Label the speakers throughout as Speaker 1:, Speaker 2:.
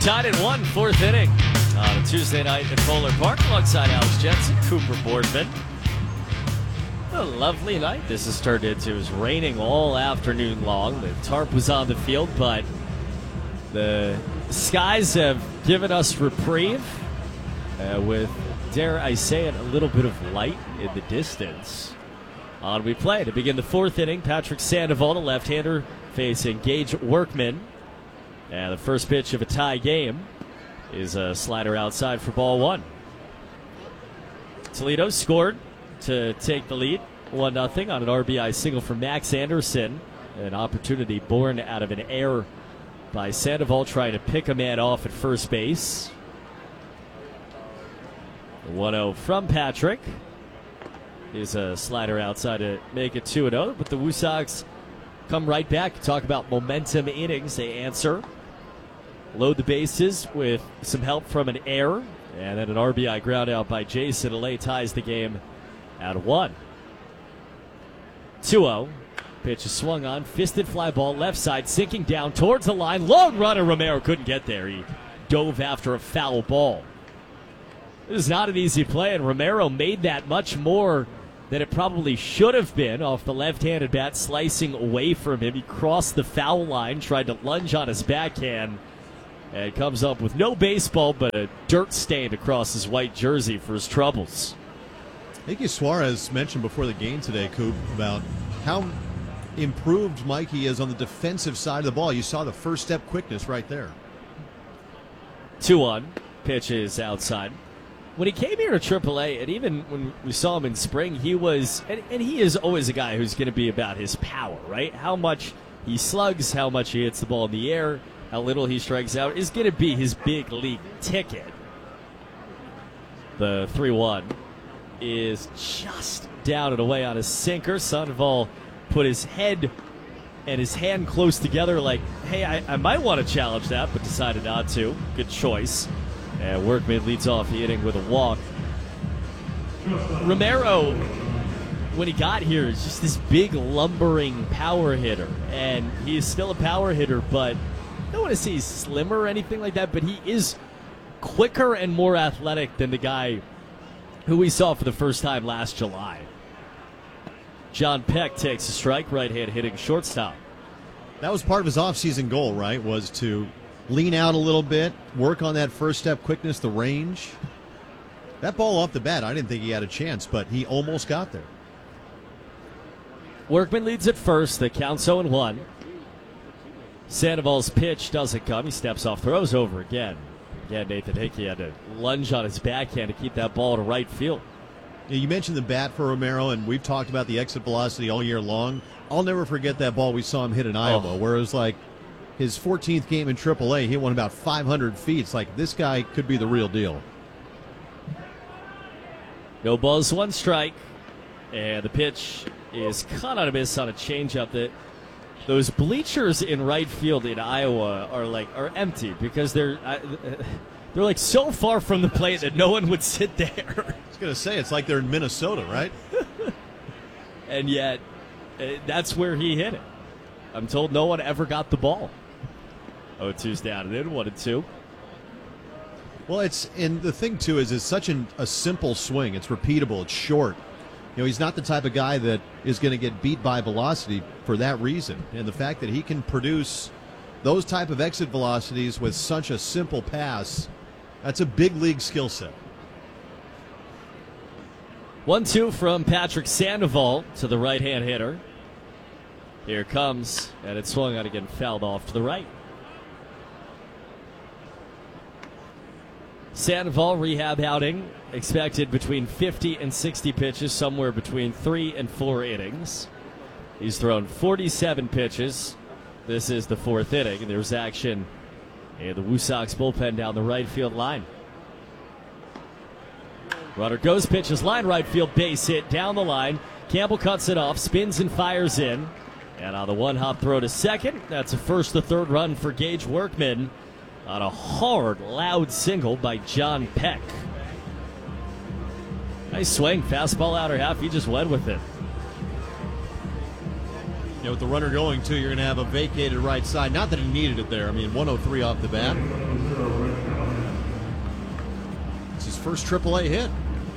Speaker 1: Tied at 1, fourth inning on a Tuesday night at Bowler Park alongside Alex Jensen, Cooper Boardman. A lovely night this has turned into. It was raining all afternoon long. The tarp was on the field, but the skies have given us reprieve with, dare I say it, a little bit of light in the distance. On we play to begin the fourth inning. Patrick Sandoval, the left-hander, facing Gage Workman. And the first pitch of a tie game is a slider outside for ball one. Toledo scored to take the lead 1-0 on an RBI single from Max Anderson. An opportunity born out of an error by Sandoval trying to pick a man off at first base. 1-0 from Patrick is a slider outside to make it 2-0. But the Woo Sox come right back. Talk about momentum innings. They answer. Load the bases with some help from an error. And then an RBI ground out by Jason Alay ties the game at 1. 2-0. Pitch is swung on. Fisted fly ball left side. Sinking down towards the line. Long runner. Romero couldn't get there. He dove after a foul ball. This is not an easy play, and Romero made that much more than it probably should have been off the left-handed bat slicing away from him. He crossed the foul line, tried to lunge on his backhand, and comes up with no baseball but a dirt stain across his white jersey for his troubles.
Speaker 2: Mikey Suarez mentioned before the game today, Coop, about how improved Mikey is on the defensive side of the ball. You saw the first step quickness right there.
Speaker 1: 2-1. Pitch is outside. When he came here to AAA, and even when we saw him in spring, he was, and he is always a guy who's going to be about his power, right? How much he slugs, how much he hits the ball in the air, how little he strikes out is going to be his big league ticket. The 3-1 is just down and away on a sinker. Sandoval put his head and his hand close together like, hey, I might want to challenge that, but decided not to. Good choice. And Workman leads off the inning with a walk. Romero, when he got here, is just this big, lumbering power hitter. And he is still a power hitter, but I don't want to say he's slimmer or anything like that, but he is quicker and more athletic than the guy who we saw for the first time last July. John Peck takes a strike, right-hand hitting shortstop.
Speaker 2: That was part of his offseason goal, right, was to lean out a little bit, work on that first step quickness, the range. That ball off the bat, I didn't think he had a chance, but he almost got there.
Speaker 1: Workman leads at first. The count's 0-1. Sandoval's pitch doesn't come. He steps off, throws over again. Again, Nathan Hickey had to lunge on his backhand to keep that ball to right field.
Speaker 2: Yeah, you mentioned the bat for Romero, and we've talked about the exit velocity all year long. I'll never forget that ball we saw him hit in Iowa, where it was like his 14th game in AAA, he won about 500 feet. It's like, this guy could be the real deal.
Speaker 1: No balls, one strike. And the pitch is caught on a miss on a changeup. Those bleachers in right field in Iowa are empty because they're like so far from the plate that no one would sit there.
Speaker 2: I was going to say, it's like they're in Minnesota, right?
Speaker 1: And yet, that's where he hit it. I'm told no one ever got the ball. 0-2's down and in, 1-2.
Speaker 2: Well, and the thing, too, is it's such a simple swing. It's repeatable. It's short. You know, he's not the type of guy that is going to get beat by velocity for that reason. And the fact that he can produce those type of exit velocities with such a simple pass, that's a big league skill set.
Speaker 1: 1-2 from Patrick Sandoval to the right-hand hitter. Here comes, and it swung out again, fouled off to the right. Sandoval rehab outing expected between 50 and 60 pitches, somewhere between 3 and 4 innings. He's thrown 47 pitches. This is the fourth inning, and there's action in the Woo Sox bullpen down the right field line. Runner goes, pitches line right field, base hit down the line. Campbell cuts it off, spins and fires in. And on the one-hop throw to second, that's a first to third run for Gage Workman on a hard, loud single by John Peck. Nice swing, fastball outer half, he just went with it.
Speaker 2: Yeah, with the runner going, too, you're going to have a vacated right side. Not that he needed it there. I mean, 103 off the bat. It's his first AAA hit.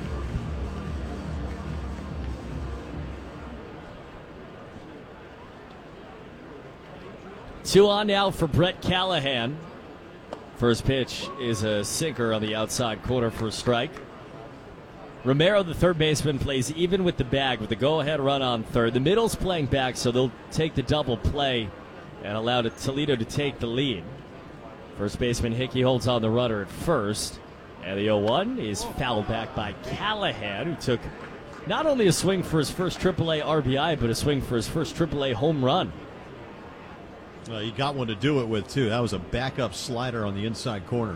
Speaker 1: Two on now for Brett Callahan. First pitch is a sinker on the outside corner for a strike. Romero, the third baseman, plays even with the bag with the go-ahead run on third. The middle's playing back, so they'll take the double play and allow Toledo to take the lead. First baseman Hickey holds on the runner at first. And the 0-1 is fouled back by Callahan, who took not only a swing for his first AAA RBI, but a swing for his first AAA home run.
Speaker 2: He got one to do it with, too. That was a backup slider on the inside corner.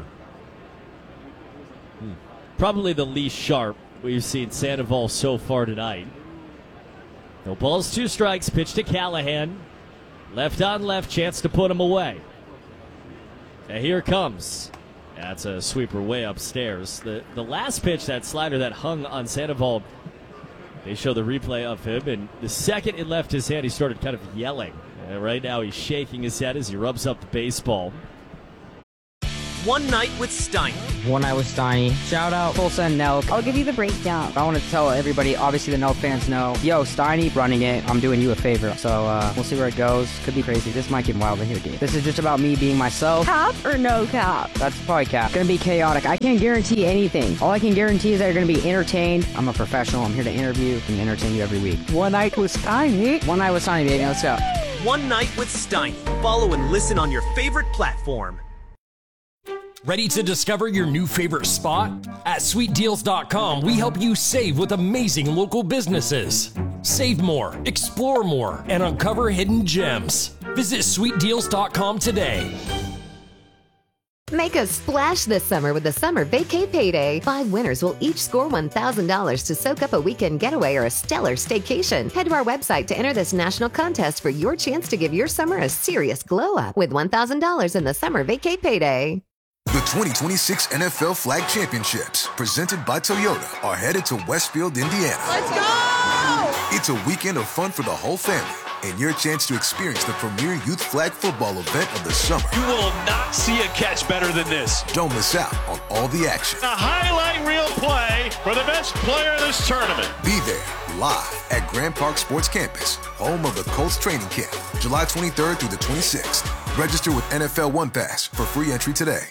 Speaker 1: Probably the least sharp we've seen Sandoval so far tonight. No balls, 2 strikes. Pitch to Callahan. Left on left, chance to put him away. And here it comes. That's a sweeper way upstairs. The last pitch, that slider that hung on Sandoval, they show the replay of him, and the second it left his hand, he started kind of yelling. And right now he's shaking his head as he rubs up the baseball.
Speaker 3: One Night with Steiny.
Speaker 4: One Night with Steiny. Shout out Full Send Nelk.
Speaker 5: I'll give you the breakdown.
Speaker 4: I want to tell everybody, obviously the Nelk fans know, yo, Steiny running it, I'm doing you a favor. So we'll see where it goes. Could be crazy. This might get wild in here, dude. This is just about me being myself.
Speaker 5: Cap or no cap?
Speaker 4: That's probably cap. It's going to be chaotic. I can't guarantee anything. All I can guarantee is that you're going to be entertained. I'm a professional. I'm here to interview and entertain you every week.
Speaker 5: One Night with Steiny.
Speaker 4: One Night with Steiny, baby. Let's go.
Speaker 3: One Night with Steiny. Follow and listen on your favorite platform.
Speaker 6: Ready to discover your new favorite spot? At SweetDeals.com, we help you save with amazing local businesses. Save more, explore more, and uncover hidden gems. Visit SweetDeals.com today.
Speaker 7: Make a splash this summer with the Summer Vacay Payday. 5 winners will each score $1,000 to soak up a weekend getaway or a stellar staycation. Head to our website to enter this national contest for your chance to give your summer a serious glow up with $1,000 in the Summer Vacay Payday.
Speaker 8: The 2026 NFL Flag Championships, presented by Toyota, are headed to Westfield, Indiana.
Speaker 9: Let's go!
Speaker 8: It's a weekend of fun for the whole family and your chance to experience the premier youth flag football event of the summer.
Speaker 9: You will not see a catch better than this.
Speaker 8: Don't miss out on all the action.
Speaker 9: A highlight reel play for the best player of this tournament.
Speaker 8: Be there live at Grand Park Sports Campus, home of the Colts training camp, July 23rd through the 26th. Register with NFL One Pass for free entry today.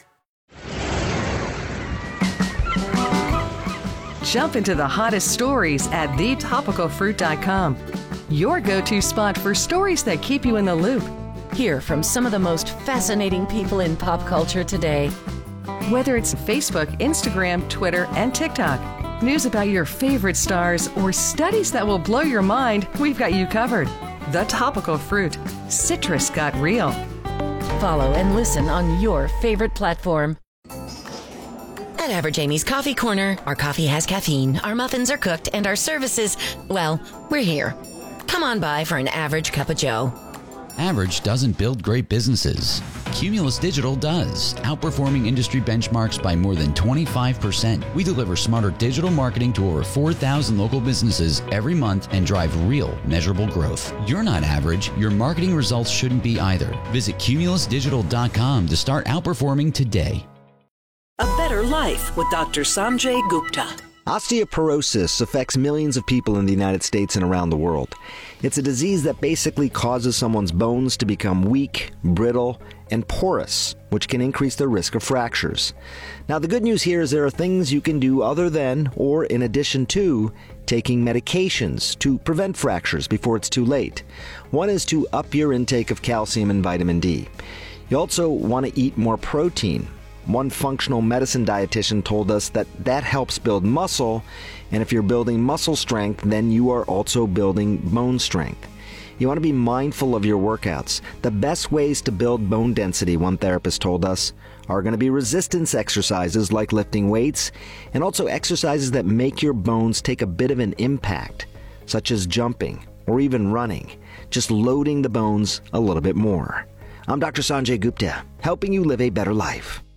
Speaker 10: Jump into the hottest stories at thetopicalfruit.com. Your go-to spot for stories that keep you in the loop.
Speaker 11: Hear from some of the most fascinating people in pop culture today.
Speaker 10: Whether it's Facebook, Instagram, Twitter, and TikTok, news about your favorite stars, or studies that will blow your mind, we've got you covered. The Topical Fruit. Citrus got real.
Speaker 11: Follow and listen on your favorite platform.
Speaker 12: At Average Amy's Coffee Corner, our coffee has caffeine, our muffins are cooked, and our services, well, we're here. Come on by for an average cup of joe.
Speaker 13: Average doesn't build great businesses. Cumulus Digital does, outperforming industry benchmarks by more than 25%. We deliver smarter digital marketing to over 4,000 local businesses every month and drive real, measurable growth. You're not average. Your marketing results shouldn't be either. Visit cumulusdigital.com to start outperforming today.
Speaker 14: A Better Life with Dr. Sanjay Gupta.
Speaker 15: Osteoporosis affects millions of people in the United States and around the world. It's a disease that basically causes someone's bones to become weak, brittle, and porous, which can increase their risk of fractures. Now, the good news here is there are things you can do other than, or in addition to, taking medications to prevent fractures before it's too late. One is to up your intake of calcium and vitamin D. You also want to eat more protein. One functional medicine dietitian told us that helps build muscle, and if you're building muscle strength, then you are also building bone strength. You want to be mindful of your workouts. The best ways to build bone density, one therapist told us, are going to be resistance exercises like lifting weights, and also exercises that make your bones take a bit of an impact, such as jumping or even running, just loading the bones a little bit more. I'm Dr. Sanjay Gupta, helping you live a better life.